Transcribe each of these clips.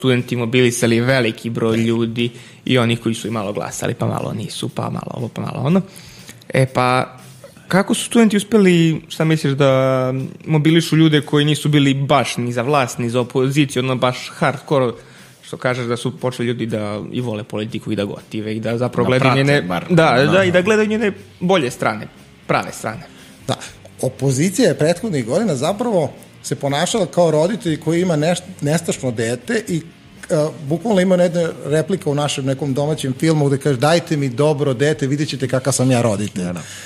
studenti mobilisali veliki broj ljudi i onih koji su i malo glasali, pa malo nisu, pa malo ovo, pa malo ono. Pa kako su studenti uspeli, šta misliš, da mobilišu ljude koji nisu bili baš ni za vlast, ni za opoziciju, ono baš hardcore, što kažeš da su počeli ljudi da i vole politiku i da gotive i da zapravo gledaju njene... i da gledaju njene bolje strane, prave strane. Da, opozicija je prethodnih godina zapravo se ponašala kao roditelji koji ima nestašno dete i bukvalno ima jedna replika u našem nekom domaćem filmu gde kaže dajte mi dobro dete, vidjet ćete kakav sam ja roditelj.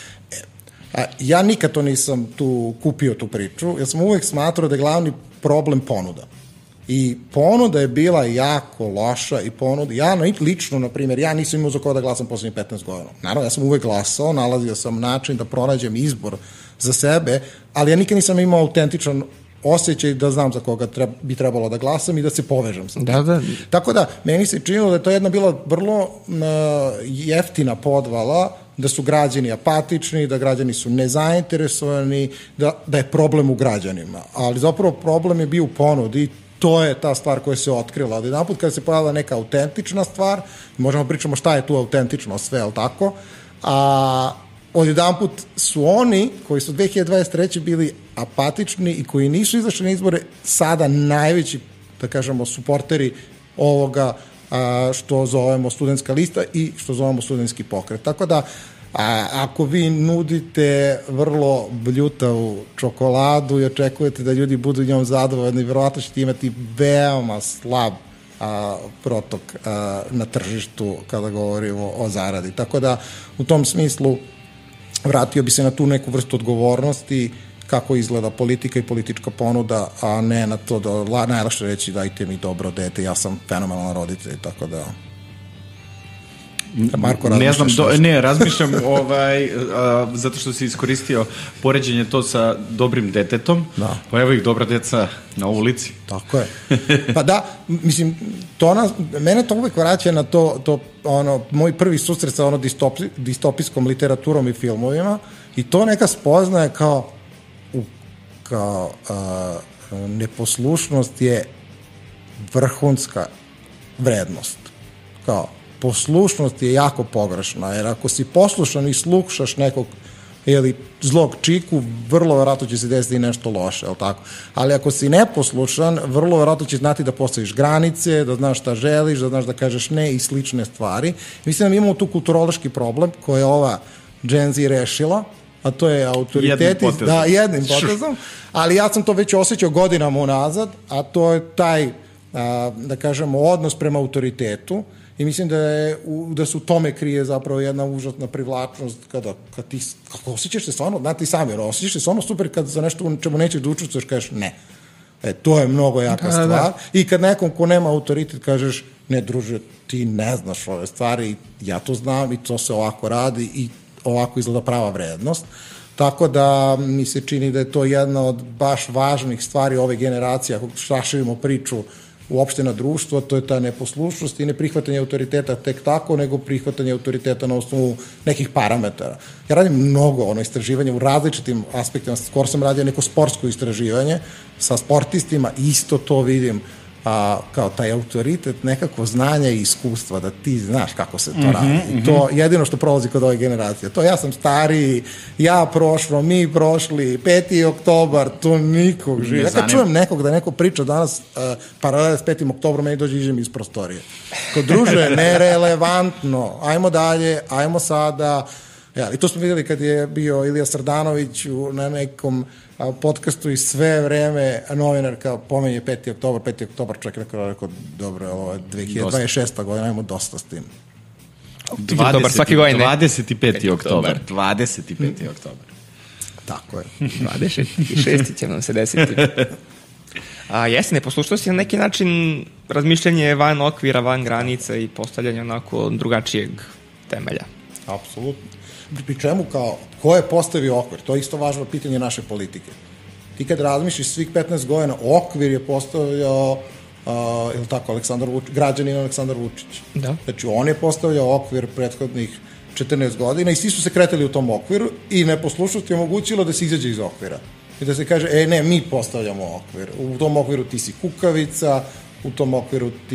Ja nikad to nisam kupio tu priču, jer sam uvek smatrao da je glavni problem ponuda. I ponuda je bila jako loša i ponuda, ja lično, na primjer, ja nisam imao za koga da glasam poslednjih 15 godina. Naravno, ja sam uvek glasao, nalazio sam način da pronađem izbor za sebe, ali ja nikad nisam imao autentičan osjećaj da znam za koga bi trebalo da glasam i da se povežem sa tim. Da. Tako da, meni se činilo da je to jedna bila vrlo jeftina podvala, da su građani apatični, da građani su nezainteresovani, da je problem u građanima. Ali zapravo problem je bio u ponudi. To je ta stvar koja se otkrila. Od jedan put kada se pojavila neka autentična stvar, možemo pričamo šta je tu autentično sve, ali tako, a od jedan put su oni koji su 2023. bili apatični i koji nisu izašli na izbore sada najveći, da kažemo, suporteri ovoga što zovemo studentska lista i što zovemo studentski pokret. Tako da, ako vi nudite vrlo bljutavu čokoladu i očekujete da ljudi budu njom zadovoljni, verovatno ćete imati veoma slab protok na tržištu kada govorimo o zaradi. Tako da, u tom smislu, vratio bi se na tu neku vrstu odgovornosti kako izgleda politika i politička ponuda, a ne na to da najlakše reći dajte mi dobro dete, ja sam fenomenalan roditelj, tako da... Marko, razmišljam zato što si iskoristio poređenje to sa dobrim detetom, pa evo ih dobra deca na ulici. Tako je. Pa da, mislim, mene to uvek vraća na to moj prvi susret sa distopijskom literaturom i filmovima i to neka spoznaje kao neposlušnost je vrhunska vrednost. Kao poslušnost je jako pogrešna, jer ako si poslušan i slušaš nekog zlog čiku, vrlo verovatno će se desiti nešto loše, ali ako si neposlušan, vrlo verovatno će znati da postaviš granice, da znaš šta želiš, da znaš da kažeš ne i slične stvari. Mislim da imamo tu kulturološki problem koji je ova Gen Z rešila, a to je autoriteti. Jednim potezom, ali ja sam to već osjećao godinama unazad, a to je taj, da kažemo, odnos prema autoritetu. I mislim da se u tome krije zapravo jedna užasna privlačnost kada ti, kako osjećaš se stvarno, znate i sami, osjećaš se stvarno super kada za nešto u čemu nećeš da učestvuješ, kažeš ne. To je mnogo jaka stvar. I kad nekom ko nema autoritet kažeš, ne druže, ti ne znaš ove stvari, ja to znam i to se ovako radi i ovako izgleda prava vrednost. Tako da mi se čini da je to jedna od baš važnih stvari ove generacije, ako šašivimo priču uopšte na društvo, to je ta neposlušnost i neprihvatanje autoriteta tek tako, nego prihvatanje autoriteta na osnovu nekih parametara. Ja radim mnogo istraživanja u različitim aspektima, skoro sam radio neko sportsko istraživanje sa sportistima, isto to vidim kao taj autoritet, nekako znanja i iskustva, da ti znaš kako se to radi. I to jedino što prolazi kod ove generacije. To ja sam stariji, ja prošlo, mi prošli, 5. oktobar, to nikog živi. Ja kad čujem nekog da neko priča danas paralele s 5. oktobrom, meni dođe iđem iz prostorije. Kod druže, nerelevantno, ajmo dalje, ajmo sada. I to smo vidjeli kad je bio Ilija Srdanović na nekom podcastu i sve vreme novinarka pomenje 5. oktobar, čovjek rekao, dobro, ovo je 2026. godina, imamo dosta s tim. 25. oktobar. 25. oktobar. Tako je. 26. će nam se desiti. Jesi, neposlušnost je na neki način razmišljanje van okvira, van granica i postavljanje onako drugačijeg temelja. Apsolutno. Pri čemu ko je postavio okvir? To je isto važno pitanje naše politike. Ti kad razmišljaš svih 15 godina, okvir je postavljao građanin Aleksandar Vučić. Da. Znači, on je postavljao okvir prethodnih 14 godina i svi su se kretali u tom okviru i neposlušnost je omogućilo da se izađe iz okvira. I da se kaže, ne, mi postavljamo okvir. U tom okviru ti si kukavica, u tom okviru